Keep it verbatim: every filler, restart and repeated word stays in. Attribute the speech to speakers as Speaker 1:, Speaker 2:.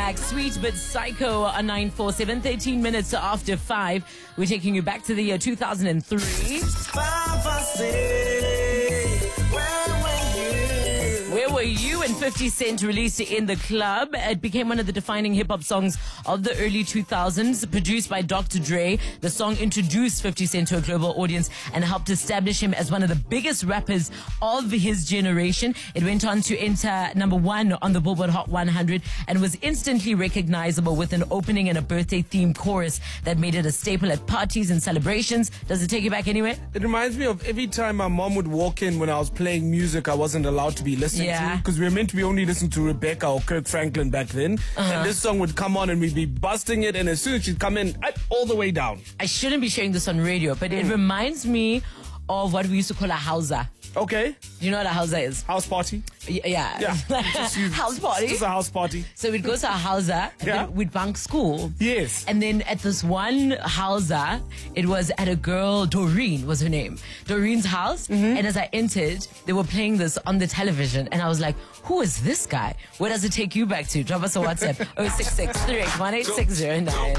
Speaker 1: back. Sweet but Psycho on nine four seven, thirteen minutes after five. We're taking you back to the year two thousand three. Where were you when fifty Cent released In the Club? It became one of the defining hip-hop songs of the early two thousands. Produced by Doctor Dre, the song introduced fifty Cent to a global audience and helped establish him as one of the biggest rappers of his generation. It went on to enter number one on the Billboard Hot one hundred and was instantly recognizable with an opening and a birthday-themed chorus that made it a staple at parties and celebrations. Does it take you back anywhere?
Speaker 2: It reminds me of every time my mom would walk in when I was playing music I wasn't allowed to be listening
Speaker 1: Yeah.
Speaker 2: to, because we were meant to be only listening to Rebecca or Kirk Franklin back then.
Speaker 1: Uh-huh.
Speaker 2: And this song would come on and we'd be busting it, and as soon as she'd come in, I- all the way down.
Speaker 1: I shouldn't be sharing this on radio, but it reminds me of what we used to call a hausa.
Speaker 2: Okay.
Speaker 1: Do you know what a hausa is?
Speaker 2: House party.
Speaker 1: Y- Yeah.
Speaker 2: Yeah. Just use-
Speaker 1: House party.
Speaker 2: Just a house party.
Speaker 1: So we'd go to a hausa, and
Speaker 2: Yeah.
Speaker 1: then we'd bunk school.
Speaker 2: Yes.
Speaker 1: And then at this one hausa, it was at a girl, Doreen was her name. Doreen's house.
Speaker 2: Mm-hmm.
Speaker 1: And as I entered, they were playing this on the television. And I was like, who is this guy? Where does it take you back to? Drop us a WhatsApp, oh six six, three eight one, eight six zero nine.